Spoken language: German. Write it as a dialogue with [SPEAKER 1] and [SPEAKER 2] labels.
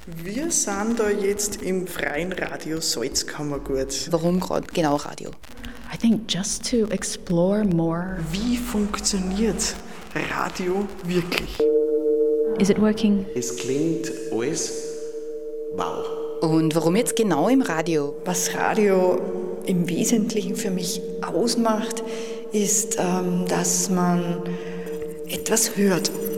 [SPEAKER 1] Wir sind da jetzt im Freien Radio Salzkammergut.
[SPEAKER 2] Warum gerade genau Radio?
[SPEAKER 3] I think just to explore more.
[SPEAKER 1] Wie funktioniert Radio wirklich?
[SPEAKER 3] Is it working?
[SPEAKER 4] Es klingt alles wow.
[SPEAKER 2] Und warum jetzt genau im Radio?
[SPEAKER 5] Was Radio im Wesentlichen für mich ausmacht, ist, dass man etwas hört.